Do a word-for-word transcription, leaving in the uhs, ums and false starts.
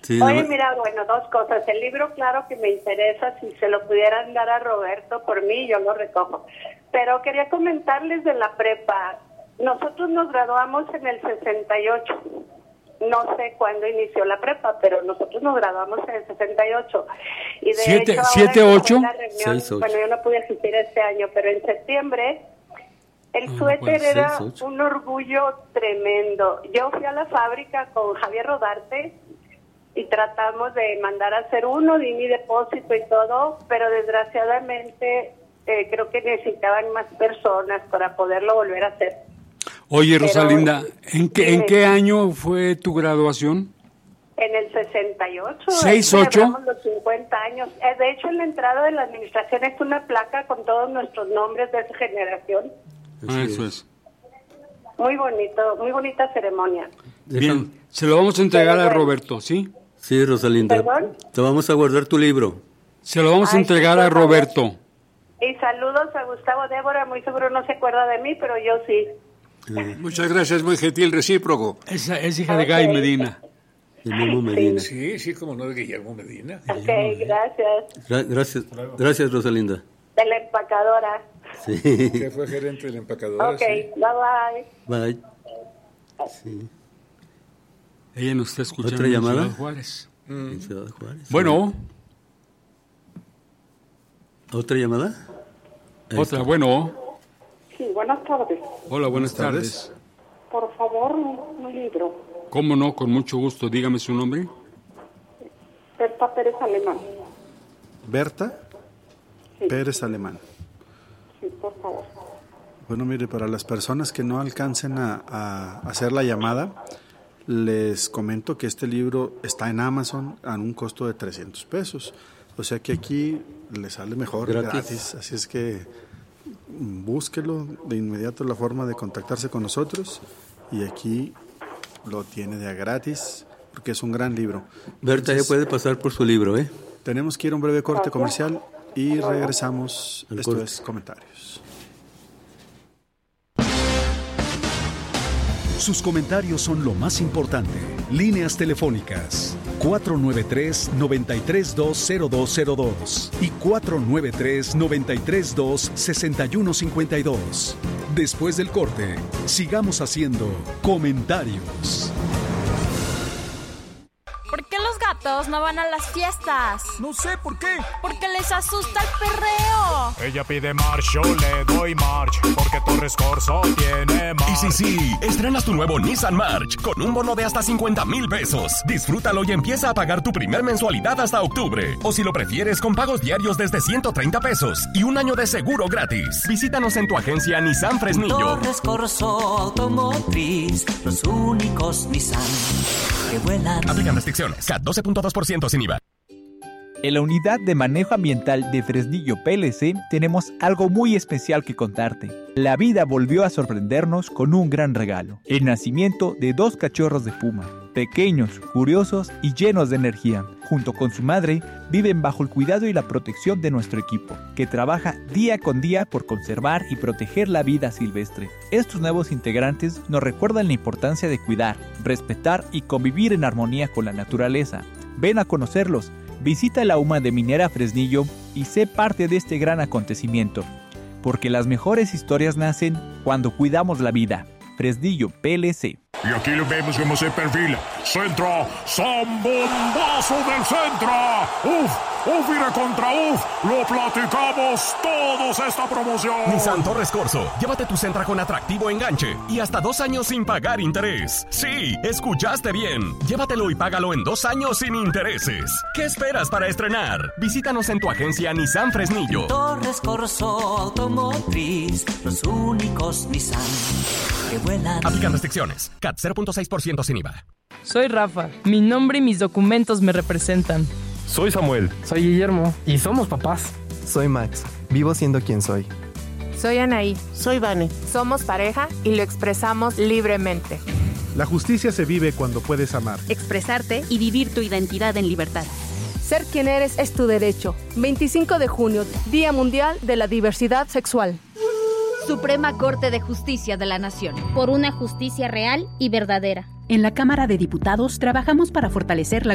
Sí, Oye, no... mira, bueno, dos cosas. El libro, claro que me interesa. Si se lo pudieran dar a Roberto, por mí, yo lo recojo. Pero quería comentarles de la prepa. Nosotros nos graduamos en el sesenta y ocho. No sé cuándo inició la prepa, pero nosotros nos graduamos en el sesenta y ocho. Y de ¿Siete, hecho, ahora siete, que fue ocho? la reunión, Seis, ocho. bueno, yo no pude asistir este año, pero en septiembre el Ah, suéter pues, era seis, ocho. un orgullo tremendo. Yo fui a la fábrica con Javier Rodarte y tratamos de mandar a hacer uno, di mi depósito y todo, pero desgraciadamente eh, creo que necesitaban más personas para poderlo volver a hacer. Oye, Pero, Rosalinda, ¿en qué, ¿en dime. qué año fue tu graduación? En el sesenta y ocho. ¿Seis, ahí ocho? celebramos los cincuenta años. Eh, de hecho, en la entrada de la administración es una placa con todos nuestros nombres de esa generación. Ah, Así eso es. es. Muy bonito, muy bonita ceremonia. Bien, se lo vamos a entregar Pero a bueno. Roberto, ¿sí? Sí, Rosalinda. ¿Perdón? Te vamos a guardar tu libro. Se lo vamos a Ay, entregar sí, a por favor. Roberto. Y saludos a Gustavo Débora, muy seguro no se acuerda de mí, pero yo sí. Muchas gracias, muy gentil, recíproco. Esa es hija de Gay Ok. Medina. El Memo Medina. Sí, sí, como no, de Guillermo Medina. Ok, gracias. Gra- gracias, gracias, Rosalinda. De la empacadora. Sí. Que fue gerente de la empacadora. Ok, sí. bye bye. Bye. Sí. Ella nos está escuchando ¿Otra en llamada? Ciudad Juárez. En Ciudad Juárez. Bueno, ¿Otra llamada? Ahí otra, está. bueno. Sí, buenas tardes. Hola, buenas, Buenas tardes. tardes. Por favor, un, un libro. ¿Cómo no? Con mucho gusto. Dígame su nombre. Berta Pérez Alemán. Berta Sí. Pérez Alemán. Sí, por favor. Bueno, mire, para las personas que no alcancen a, a hacer la llamada, les comento que este libro está en Amazon a un costo de trescientos pesos. O sea que aquí le sale mejor Gratis. gratis. Así es que mm, búsquelo de inmediato la forma de contactarse con nosotros y aquí lo tiene de a gratis porque es un gran libro. Berta ya Entonces, puede pasar por su libro, ¿eh? tenemos que ir a un breve corte comercial y regresamos. El Esto corte. es Comentarios. Sus comentarios son lo más importante. Líneas telefónicas cuatro nueve tres, nueve tres dos, cero dos cero dos y cuatro nueve tres, nueve tres dos, seis uno cinco dos. Después del corte, sigamos haciendo comentarios. ¿Por qué los gatos no van a las fiestas? No sé por qué. Porque les asusta el perreo. Ella pide March, yo le doy March, porque Torres Corso tiene March. Y sí, sí, estrenas tu nuevo Nissan March con un bono de hasta cincuenta mil pesos. Disfrútalo y empieza a pagar tu primer mensualidad hasta octubre. O si lo prefieres, con pagos diarios desde ciento treinta pesos y un año de seguro gratis. Visítanos en tu agencia Nissan Fresnillo. Torres Corso Automotriz, los únicos Nissan que vuelan. Aplican restricciones. C A T doce punto dos por ciento sin I V A. En la Unidad de Manejo Ambiental de Fresnillo P L C tenemos algo muy especial que contarte. La vida volvió a sorprendernos con un gran regalo. El nacimiento de dos cachorros de puma. Pequeños, curiosos y llenos de energía. Junto con su madre, viven bajo el cuidado y la protección de nuestro equipo, que trabaja día con día por conservar y proteger la vida silvestre. Estos nuevos integrantes nos recuerdan la importancia de cuidar, respetar y convivir en armonía con la naturaleza. Ven a conocerlos. Visita la U M A de Minera Fresnillo y sé parte de este gran acontecimiento, porque las mejores historias nacen cuando cuidamos la vida. Fresnillo P L C. Y aquí lo vemos cómo se perfila. Centro, Zambombazo del Centro. Uf, uf, iré contra uf. Lo platicamos todos esta promoción. Nissan Torres Corso, llévate tu Sentra con atractivo enganche y hasta dos años sin pagar interés. Sí, escuchaste bien. Llévatelo y págalo en dos años sin intereses. ¿Qué esperas para estrenar? Visítanos en tu agencia Nissan Fresnillo. Torres Corso Automotriz, los únicos Nissan que vuelan. Aplican restricciones. C A T cero punto seis por ciento sin I V A. Soy Rafa. Mi nombre y mis documentos me representan. Soy Samuel. Soy Guillermo. Y somos papás. Soy Max. Vivo siendo quien soy. Soy Anaí. Soy Vane. Somos pareja y lo expresamos libremente. La justicia se vive cuando puedes amar, expresarte y vivir tu identidad en libertad. Ser quien eres es tu derecho. veinticinco de junio, Día Mundial de la Diversidad Sexual. Suprema Corte de Justicia de la Nación. Por una justicia real y verdadera. En la Cámara de Diputados trabajamos para fortalecer la